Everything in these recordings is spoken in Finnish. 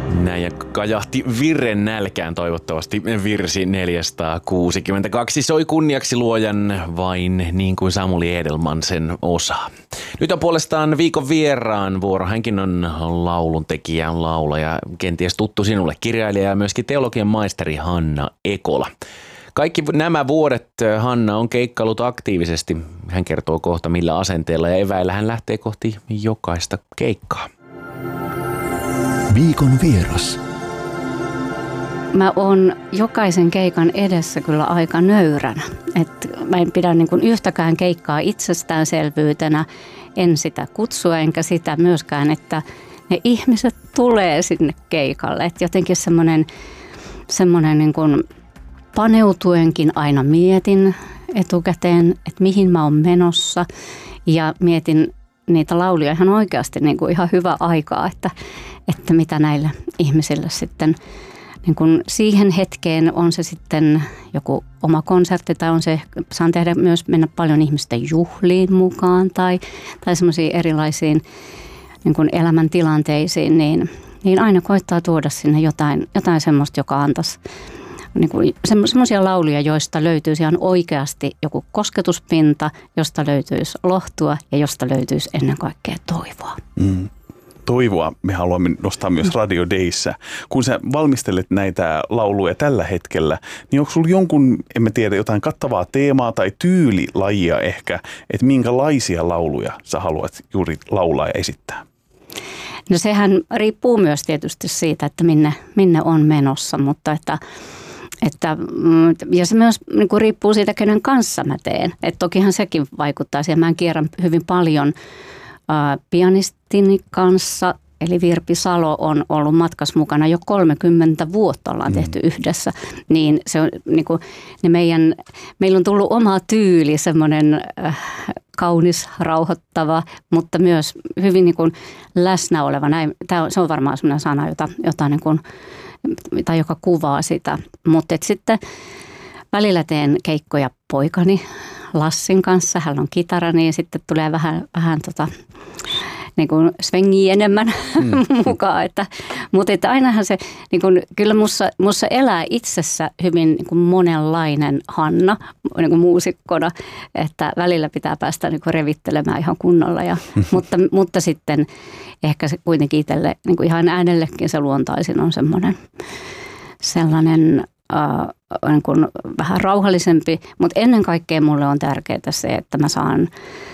Näin ja kajahti virren nälkään toivottavasti virsi 462. Soi kunniaksi luojan vain niin kuin Samuli Edelman sen osaa. Nyt on puolestaan viikon vieraan vuoro. Hänkin on lauluntekijä, laulaja, kenties tuttu sinulle, kirjailija ja myöskin teologian maisteri Hanna Ekola. Kaikki nämä vuodet Hanna on keikkaillut aktiivisesti. Hän kertoo kohta millä asenteella ja eväillä hän lähtee kohti jokaista keikkaa. Viikon vieras. Mä oon jokaisen keikan edessä kyllä aika nöyränä. Mä en pidä niin kuin yhtäkään keikkaa itsestäänselvyytenä. En sitä kutsua enkä sitä myöskään, että ne ihmiset tulee sinne keikalle. Et jotenkin semmoinen niin kuin paneutuenkin aina mietin etukäteen, että mihin mä oon menossa ja mietin niitä lauluja ihan oikeasti niin kuin ihan hyvä aikaa, että mitä näille ihmisille sitten niin kuin siihen hetkeen on se sitten joku oma konsertti tai on se, saan tehdä myös mennä paljon ihmisten juhliin mukaan tai semmoisiin erilaisiin niin kuin elämäntilanteisiin, niin aina koittaa tuoda sinne jotain semmoista, joka antaisi niin kuin semmoisia lauluja, joista löytyisi ihan oikeasti joku kosketuspinta, josta löytyisi lohtua ja josta löytyisi ennen kaikkea toivoa. Toivoa me haluamme nostaa myös Radio Dayssä. Kun sä valmistelet näitä lauluja tällä hetkellä, niin onko sulla jonkun, emme tiedä, jotain kattavaa teemaa tai tyylilajia ehkä, että minkälaisia lauluja sä haluat juuri laulaa ja esittää? No sehän riippuu myös tietysti siitä, että minne on menossa, mutta ja se myös niin kuin riippuu siitä, kenen kanssa mä teen. Et tokihan sekin vaikuttaa siihen. Mä kierrän hyvin paljon pianistini kanssa, eli Virpi Salo on ollut matkassa mukana jo 30 vuotta ollaan tehty yhdessä. Niin se on niin kuin, meillä on tullut oma tyyli, semmoinen kaunis, rauhoittava, mutta myös hyvin niin kuin läsnä oleva. Se on varmaan semmoinen sana, jota niin kuin tai joka kuvaa sitä, mutta sitten välillä teen keikkoja poikani Lassin kanssa, hän on kitara, niin sitten tulee vähän niin kuin svengiä enemmän mukaan, mutta ainahan se, niin kuin, kyllä mussa elää itsessä hyvin niin kuin monenlainen Hanna niin kuin muusikkona, että välillä pitää päästä niin kuin revittelemään ihan kunnolla, mutta sitten ehkä se kuitenkin itselle, niin kuin ihan äänellekin se luontaisin on sellainen niin kuin vähän rauhallisempi, mutta ennen kaikkea mulle on tärkeää se, että mä saan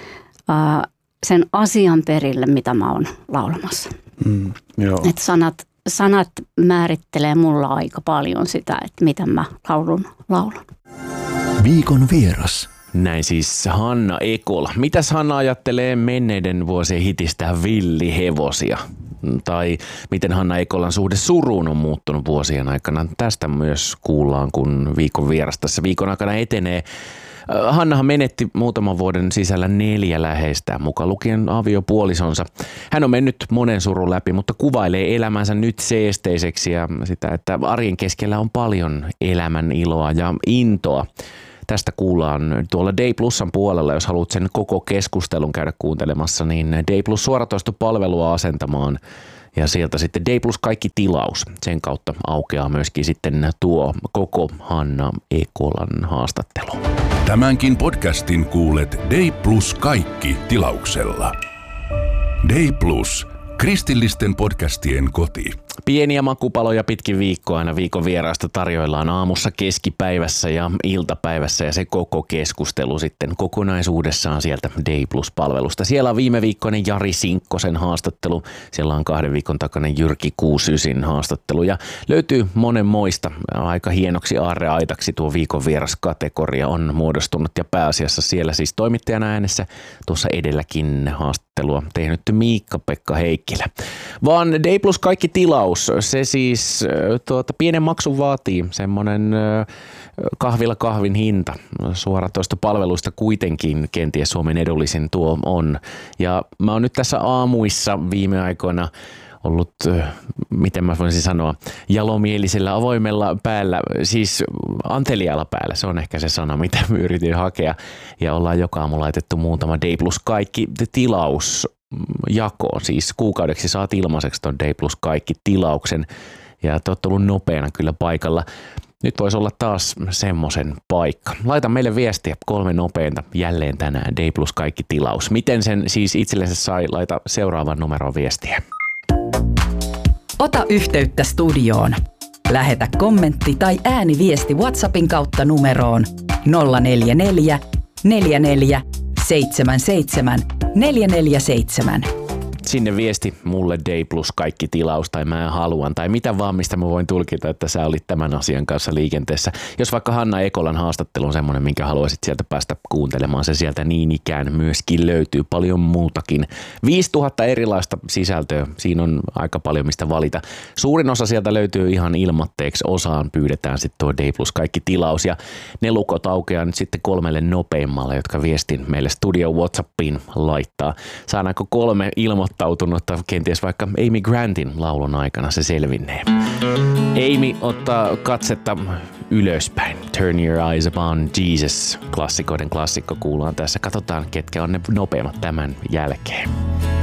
sen asian perille, mitä mä oon laulamassa. Että sanat määrittelee mulla aika paljon sitä, että miten mä laulan. Viikon vieras. Näin siis Hanna Ekola. Mitäs Hanna ajattelee menneiden vuosien hitistä Villihevosia? Tai miten Hanna Ekolan suhde suruun on muuttunut vuosien aikana? Tästä myös kuullaan, kun viikon vieras tässä viikon aikana etenee. Hannahan menetti muutaman vuoden sisällä 4 läheistään, mukaan lukien aviopuolisonsa. Hän on mennyt monen surun läpi, mutta kuvailee elämänsä nyt seesteiseksi ja sitä, että arjen keskellä on paljon elämän iloa ja intoa. Tästä kuullaan tuolla Day Plusan puolella, jos haluat sen koko keskustelun käydä kuuntelemassa, niin Day Plus suoratoistopalvelua asentamaan ja sieltä sitten Day Plus kaikki tilaus. Sen kautta aukeaa myöskin sitten tuo koko Hanna Ekolan haastattelu. Tämänkin podcastin kuulet Day Plus kaikki tilauksella. Day Plus, kristillisten podcastien koti. Pieniä makupaloja pitkin viikkoa aina viikon vieraasta tarjoillaan aamussa, keskipäivässä ja iltapäivässä ja se koko keskustelu sitten kokonaisuudessaan sieltä Day Plus-palvelusta. Siellä on viime viikkoinen Jari Sinkkosen haastattelu, siellä on 2 viikon takainen Jyrki Kuusysin haastattelu ja löytyy monenmoista aika hienoksi aarreaitaksi tuo viikon vieras-kategoria on muodostunut ja pääasiassa siellä siis toimittajana äänessä tuossa edelläkin haastattelua tehnyt Miikka-Pekka Heikkilä. Vaan Day Plus kaikki tilaus, se siis pienen maksun vaatii, semmoinen kahvin hinta. Suoratoistopalveluista kuitenkin kenties Suomen edullisin tuo on. Ja mä oon nyt tässä aamuissa viime aikoina ollut, miten mä voisin sanoa, jalomielisellä avoimella päällä, siis anteliaalla päällä, se on ehkä se sana, mitä mä yritin hakea. Ja ollaan joka aamu laitettu muutama Day Plus kaikki tilaus jakoon. Siis kuukaudeksi saat ilmaiseksi ton Day Plus kaikki tilauksen ja te oot ollut nopeana kyllä paikalla. Nyt voisi olla taas semmoisen paikka. Laita meille viestiä 3 nopeinta jälleen tänään Day Plus kaikki tilaus. Miten sen siis itsellensä sai? Laita seuraavan numeroon viestiä. Ota yhteyttä studioon. Lähetä kommentti tai ääniviesti WhatsAppin kautta numeroon 044 44 77 447. Sinne viesti mulle Day Plus kaikki tilaus tai mä haluan tai mitä vaan, mistä mä voin tulkita, että sä olit tämän asian kanssa liikenteessä. Jos vaikka Hanna Ekolan haastattelu on semmoinen, minkä haluaisit sieltä päästä kuuntelemaan, se sieltä niin ikään myöskin löytyy paljon muutakin. 5000 erilaista sisältöä, siinä on aika paljon mistä valita. Suurin osa sieltä löytyy ihan ilmatteeksi, osaan pyydetään sitten tuo Day Plus kaikki tilaus ja ne lukot aukeaa nyt sitten 3 nopeimmalle, jotka viestin meille studio WhatsAppiin laittaa. Saadaanko 3 ilmoittautunutta kenties vaikka Amy Grantin laulun aikana se selvinnee. Amy ottaa katsetta ylöspäin. Turn your eyes upon Jesus. Klassikoiden klassikko kuullaan tässä. Katsotaan, ketkä on ne nopeimmat tämän jälkeen.